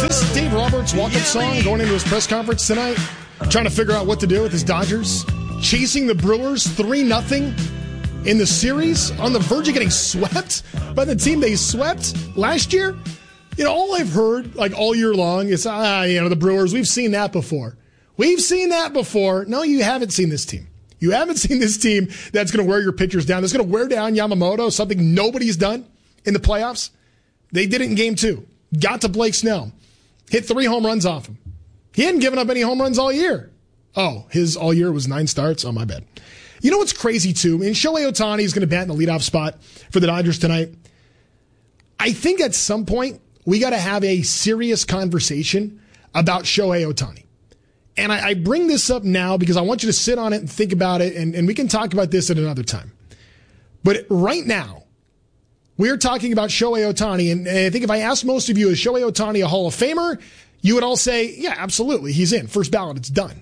this Dave Roberts' walk-up song going into his press conference tonight? Trying to figure out what to do with his Dodgers? Chasing the Brewers 3-0 in the series? On the verge of getting swept by the team they swept last year? You know, all I've heard, like, all year long is, the Brewers, we've seen that before. We've seen that before. No, you haven't seen this team. You haven't seen this team that's going to wear your pitchers down. That's going to wear down Yamamoto, something nobody's done in the playoffs. They did it in Game 2. Got to Blake Snell. Hit 3 home runs off him. He hadn't given up any home runs all year. Oh, his all year was 9 starts? Oh, my bad. You know what's crazy, too? And Shohei Ohtani is going to bat in the leadoff spot for the Dodgers tonight. I think at some point, we got to have a serious conversation about Shohei Ohtani. And I bring this up now because I want you to sit on it and think about it, and we can talk about this at another time. But right now, we're talking about Shohei Ohtani, and I think if I asked most of you, is Shohei Ohtani a Hall of Famer? You would all say, yeah, absolutely. He's in. First ballot, it's done.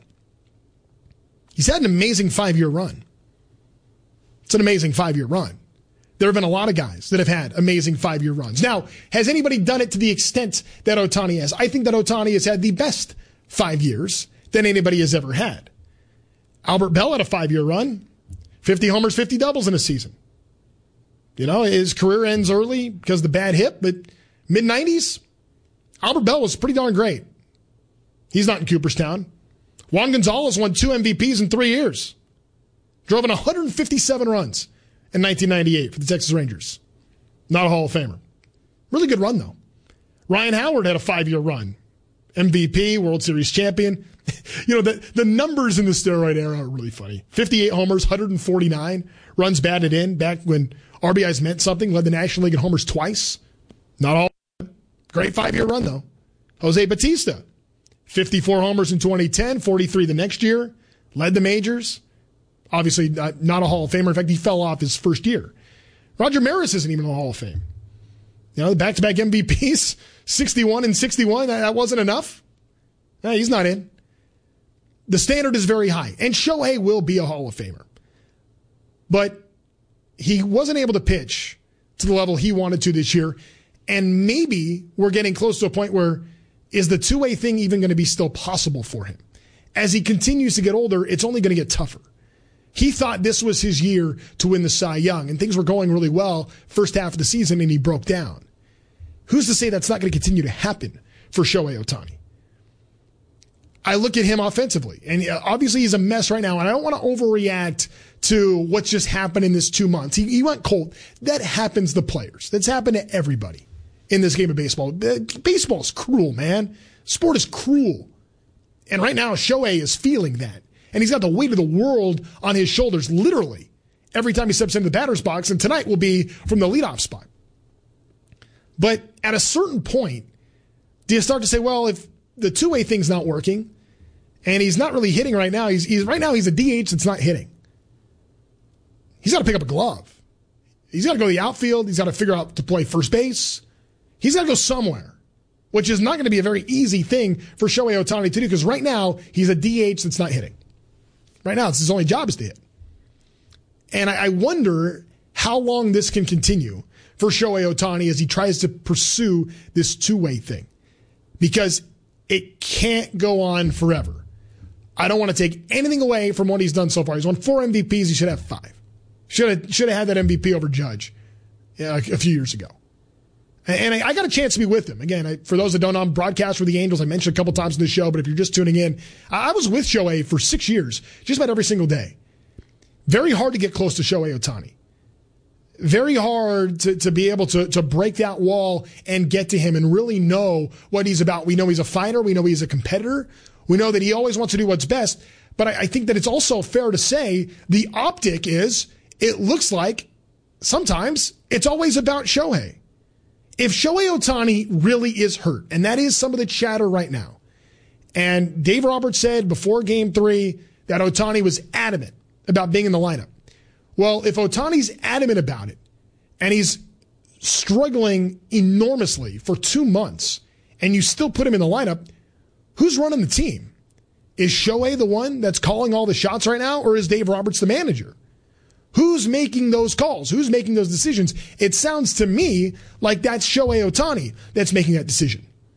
He's had an amazing 5-year run. It's an amazing 5-year run. There have been a lot of guys that have had amazing 5-year runs. Now, has anybody done it to the extent that Ohtani has? I think that Ohtani has had the best 5 years than anybody has ever had. Albert Bell had a 5-year run, 50 homers, 50 doubles in a season. You know, his career ends early because of the bad hip, but mid-90s, Albert Bell was pretty darn great. He's not in Cooperstown. Juan Gonzalez won 2 MVPs in 3 years. Drove in 157 runs in 1998 for the Texas Rangers. Not a Hall of Famer. Really good run, though. Ryan Howard had a 5-year run. MVP, World Series champion. You know, the numbers in the steroid era are really funny. 58 homers, 149 runs batted in, back when RBIs meant something, led the National League in homers twice. Not all. Great 5-year run, though. Jose Bautista, 54 homers in 2010, 43 the next year, led the majors. Obviously, not a Hall of Famer. In fact, he fell off his first year. Roger Maris isn't even in the Hall of Fame. You know, the back-to-back MVPs, 61 and 61, that wasn't enough. No, he's not in. The standard is very high, and Shohei will be a Hall of Famer. But he wasn't able to pitch to the level he wanted to this year, and maybe we're getting close to a point where is the two-way thing even going to be still possible for him? As he continues to get older, it's only going to get tougher. He thought this was his year to win the Cy Young, and things were going really well first half of the season, and he broke down. Who's to say that's not going to continue to happen for Shohei Ohtani? I look at him offensively, and obviously he's a mess right now, and I don't want to overreact to what's just happened in this 2 months. He went cold. That happens to players. That's happened to everybody in this game of baseball. Baseball's cruel, man. Sport is cruel. And right now, Shohei is feeling that. And he's got the weight of the world on his shoulders, literally, every time he steps into the batter's box, and tonight will be from the leadoff spot. But at a certain point, do you start to say, well, if the two-way thing's not working, and he's not really hitting right now, he's a DH that's not hitting. He's got to pick up a glove. He's got to go to the outfield. He's got to figure out to play first base. He's got to go somewhere, which is not going to be a very easy thing for Shohei Ohtani to do, because right now, he's a DH that's not hitting. Right now, it's his only job is to hit. And I wonder how long this can continue for Shohei Ohtani as he tries to pursue this two-way thing. Because it can't go on forever. I don't want to take anything away from what he's done so far. He's won 4 MVPs. He should have 5. Should have had that MVP over Judge a few years ago. And I got a chance to be with him. Again, for those that don't know, I'm broadcast for the Angels. I mentioned a couple times in the show, but if you're just tuning in, I was with Shohei for 6 years, just about every single day. Very hard to get close to Shohei Ohtani. Very hard to be able to break that wall and get to him and really know what he's about. We know he's a fighter. We know he's a competitor. We know that he always wants to do what's best. But I think that it's also fair to say the optic is it looks like sometimes it's always about Shohei. If Shohei Ohtani really is hurt, and that is some of the chatter right now, and Dave Roberts said before Game 3 that Ohtani was adamant about being in the lineup. Well, if Ohtani's adamant about it, and he's struggling enormously for 2 months, and you still put him in the lineup, who's running the team? Is Shohei the one that's calling all the shots right now, or is Dave Roberts the manager? Who's making those calls? Who's making those decisions? It sounds to me like that's Shohei Ohtani that's making that decision.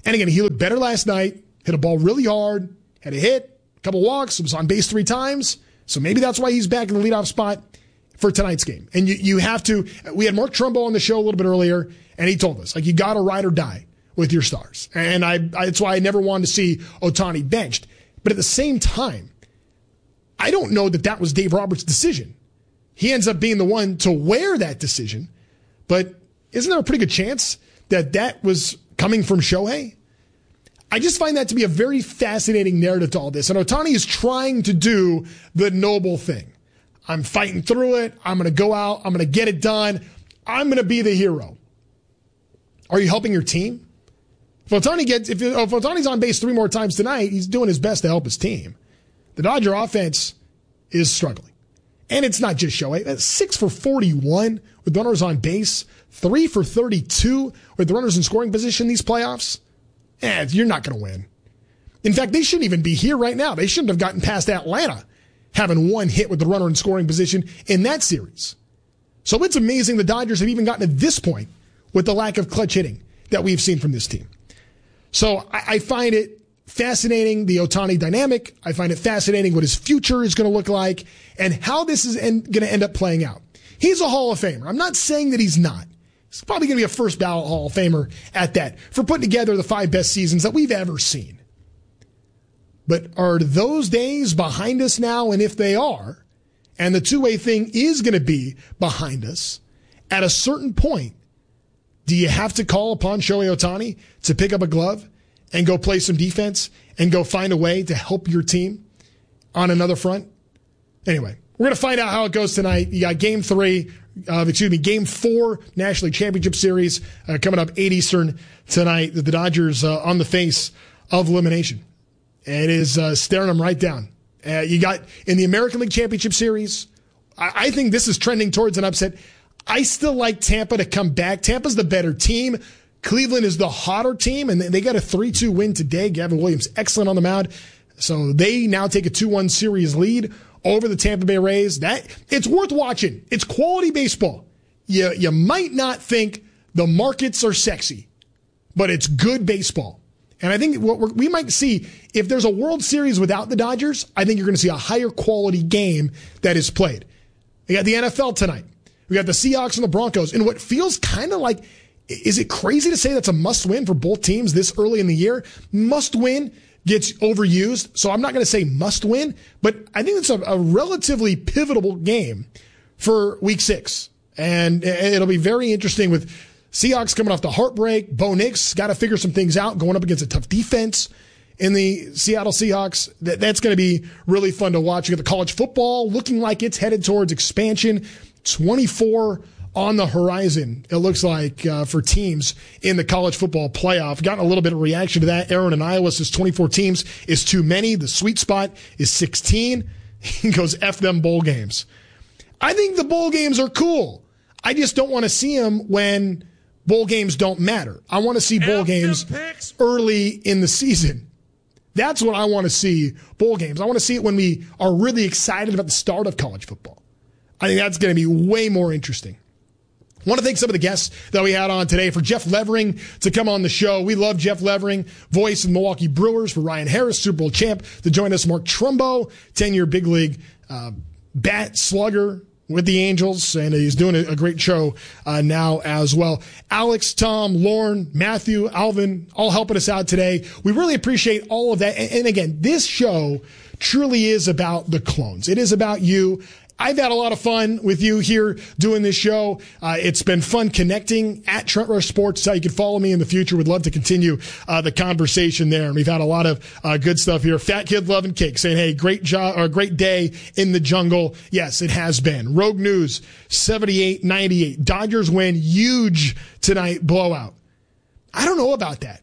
And again, he looked better last night, hit a ball really hard, had a hit, a couple walks, was on base 3 times. So maybe that's why he's back in the leadoff spot for tonight's game. And you have to, we had Mark Trumbo on the show a little bit earlier, and he told us, like, you got to ride or die with your stars. And that's why I never wanted to see Ohtani benched. But at the same time, I don't know that was Dave Roberts' decision. He ends up being the one to wear that decision. But isn't there a pretty good chance that was coming from Shohei? I just find that to be a very fascinating narrative to all this. And Ohtani is trying to do the noble thing. I'm fighting through it. I'm going to go out. I'm going to get it done. I'm going to be the hero. Are you helping your team? If Ohtani's on base 3 more times tonight, he's doing his best to help his team. The Dodger offense is struggling. And it's not just Shohei. 6 for 41 with runners on base. 3 for 32 with the runners in scoring position these playoffs. You're not going to win. In fact, they shouldn't even be here right now. They shouldn't have gotten past Atlanta having 1 hit with the runner in scoring position in that series. So it's amazing the Dodgers have even gotten to this point with the lack of clutch hitting that we've seen from this team. So I find it fascinating, the Ohtani dynamic. I find it fascinating what his future is going to look like and how this is going to end up playing out. He's a Hall of Famer. I'm not saying that he's not. He's probably going to be a first ballot Hall of Famer at that for putting together the 5 best seasons that we've ever seen. But are those days behind us now? And if they are, and the two-way thing is going to be behind us, at a certain point, do you have to call upon Shohei Ohtani to pick up a glove and go play some defense and go find a way to help your team on another front? Anyway, we're going to find out how it goes tonight. You got Game 4 National League Championship Series coming up 8 Eastern tonight. The Dodgers on the face of elimination. It is staring them right down. You got in the American League Championship Series, I think this is trending towards an upset. I still like Tampa to come back. Tampa's the better team. Cleveland is the hotter team, and they got a 3-2 win today. Gavin Williams, excellent on the mound. So they now take a 2-1 series lead over the Tampa Bay Rays. It's worth watching. It's quality baseball. You might not think the markets are sexy, but it's good baseball. And I think what we might see, if there's a World Series without the Dodgers, I think you're going to see a higher quality game that is played. We got the NFL tonight. We got the Seahawks and the Broncos. And what feels kind of like, is it crazy to say that's a must-win for both teams this early in the year? Must-win gets overused, so I'm not going to say must-win, but I think it's a relatively pivotal game for Week 6. And it'll be very interesting with Seahawks coming off the heartbreak. Bo Nix got to figure some things out going up against a tough defense in the Seattle Seahawks. That's going to be really fun to watch. You got the college football looking like it's headed towards expansion. 24 on the horizon, it looks like, for teams in the college football playoff. Gotten a little bit of reaction to that. Aaron in Iowa says 24 teams is too many. The sweet spot is 16. He goes, F them bowl games. I think the bowl games are cool. I just don't want to see them when bowl games don't matter. I want to see bowl games early in the season. That's what I want to see, bowl games. I want to see it when we are really excited about the start of college football. I think that's going to be way more interesting. I want to thank some of the guests that we had on today. For Jeff Levering to come on the show. We love Jeff Levering, voice of the Milwaukee Brewers. For Ryan Harris, Super Bowl champ, to join us. Mark Trumbo, 10-year big league bat slugger with the Angels, and he's doing a great show now as well. Alex, Tom, Lauren, Matthew, Alvin, all helping us out today. We really appreciate all of that. And again, this show truly is about the clones. It is about you. I've had a lot of fun with you here doing this show. It's been fun connecting at Trent Rush Sports. How you can follow me in the future. Would love to continue the conversation there. And we've had a lot of good stuff here. Fat Kid Loving Cake saying, hey, great job or great day in the jungle. Yes, it has been. Rogue News 78-98. Dodgers win huge tonight. Blowout. I don't know about that.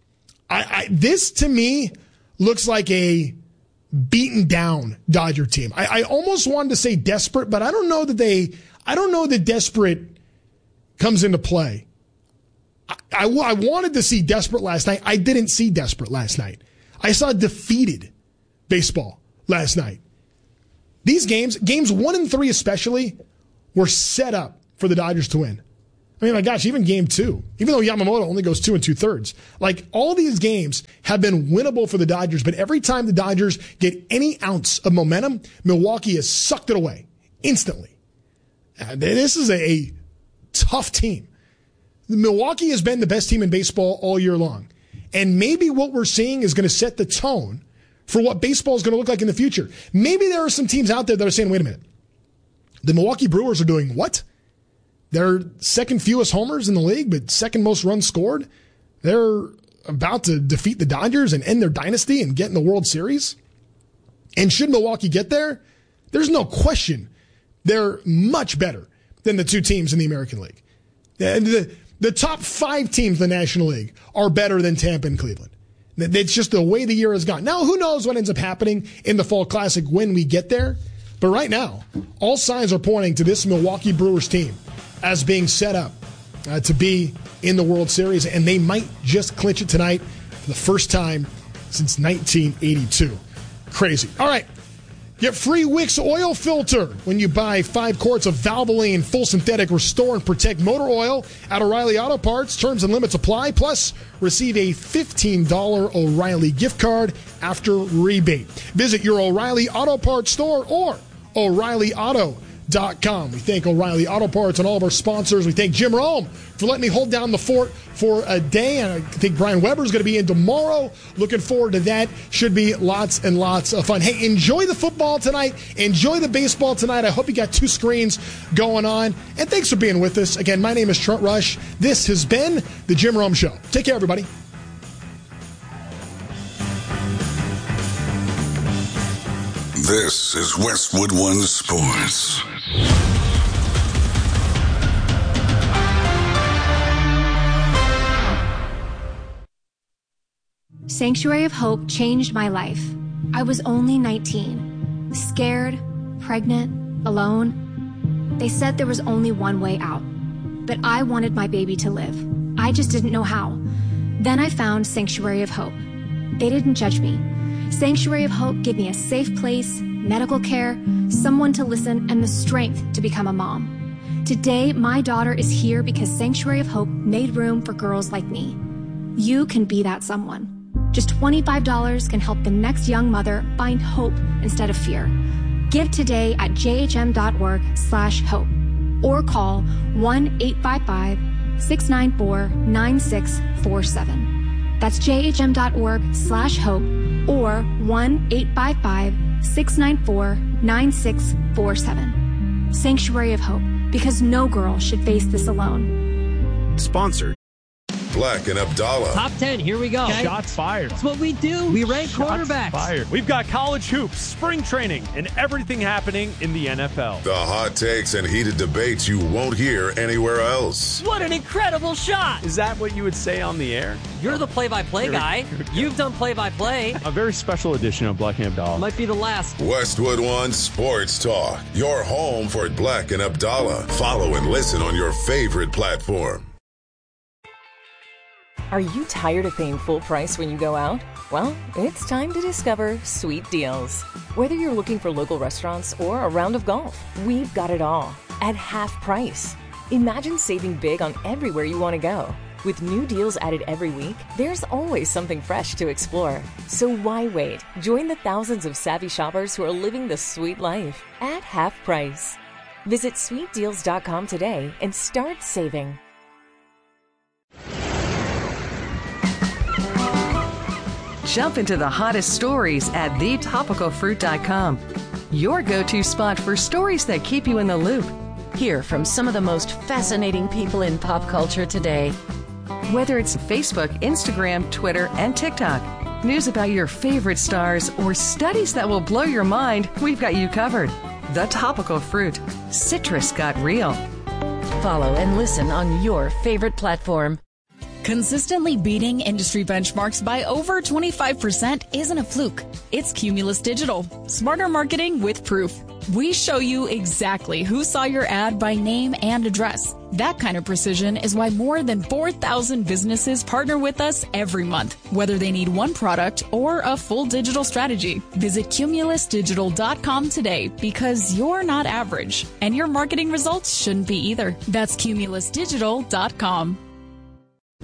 This to me looks like a beaten down Dodger team. I almost wanted to say desperate, but I don't know that desperate comes into play. I wanted to see desperate last night. I didn't see desperate last night. I saw defeated baseball last night. These games 1 and 3 especially, were set up for the Dodgers to win. I mean, my gosh, even game 2, even though Yamamoto only goes 2 2/3, like all these games have been winnable for the Dodgers, but every time the Dodgers get any ounce of momentum, Milwaukee has sucked it away instantly. This is a tough team. Milwaukee has been the best team in baseball all year long. And maybe what we're seeing is going to set the tone for what baseball is going to look like in the future. Maybe there are some teams out there that are saying, wait a minute, the Milwaukee Brewers are doing what? They're second fewest homers in the league, but second most runs scored. They're about to defeat the Dodgers and end their dynasty and get in the World Series. And should Milwaukee get there, there's no question they're much better than the 2 teams in the American League. The top 5 teams in the National League are better than Tampa and Cleveland. It's just the way the year has gone. Now, who knows what ends up happening in the Fall Classic when we get there? But right now, all signs are pointing to this Milwaukee Brewers team as being set up to be in the World Series, and they might just clinch it tonight for the first time since 1982. Crazy. All right. Get free Wix oil filter when you buy 5 quarts of Valvoline full synthetic restore and protect motor oil at O'Reilly Auto Parts. Terms and limits apply. Plus, receive a $15 O'Reilly gift card after rebate. Visit your O'Reilly Auto Parts store or O'ReillyAuto.com. We thank O'Reilly Auto Parts and all of our sponsors. We thank Jim Rome for letting me hold down the fort for a day. And I think Brian Weber is going to be in tomorrow. Looking forward to that. Should be lots and lots of fun. Hey, enjoy the football tonight. Enjoy the baseball tonight. I hope you got 2 screens going on. And thanks for being with us. Again, my name is Trent Rush. This has been The Jim Rome Show. Take care, everybody. This is Westwood One Sports. Sanctuary of Hope changed my life. I was only 19, scared, pregnant, alone. They said there was only one way out, but I wanted my baby to live. I just didn't know how. Then I found Sanctuary of Hope. They didn't judge me. Sanctuary of Hope gave me a safe place, medical care, someone to listen, and the strength to become a mom. Today, my daughter is here because Sanctuary of Hope made room for girls like me. You can be that someone. Just $25 can help the next young mother find hope instead of fear. Give today at jhm.org/hope or call 1-855-694-9647. That's jhm.org/hope or 1-855-694-9647. Sanctuary of Hope, because no girl should face this alone. Sponsored. Black and Abdallah. Top 10, here we go. Okay. Shots fired. That's what we do. We rank quarterbacks. Fired. We've got college hoops, spring training, and everything happening in the NFL. The hot takes and heated debates you won't hear anywhere else. What an incredible shot. Is that what you would say on the air? You're the play-by-play guy. You've done play-by-play. A very special edition of Black and Abdallah. Might be the last. Westwood One Sports Talk. Your home for Black and Abdallah. Follow and listen on your favorite platform. Are you tired of paying full price when you go out? Well, it's time to discover Sweet Deals. Whether you're looking for local restaurants or a round of golf, we've got it all at half price. Imagine saving big on everywhere you want to go. With new deals added every week, there's always something fresh to explore. So why wait? Join the thousands of savvy shoppers who are living the sweet life at half price. Visit sweetdeals.com today and start saving. Jump into the hottest stories at thetopicalfruit.com. Your go-to spot for stories that keep you in the loop. Hear from some of the most fascinating people in pop culture today. Whether it's Facebook, Instagram, Twitter, and TikTok, news about your favorite stars, or studies that will blow your mind, we've got you covered. The Topical Fruit. Citrus got real. Follow and listen on your favorite platform. Consistently beating industry benchmarks by over 25% isn't a fluke. It's Cumulus Digital. Smarter marketing with proof. We show you exactly who saw your ad by name and address. That kind of precision is why more than 4,000 businesses partner with us every month, whether they need one product or a full digital strategy. Visit cumulusdigital.com today because you're not average, and your marketing results shouldn't be either. That's cumulusdigital.com.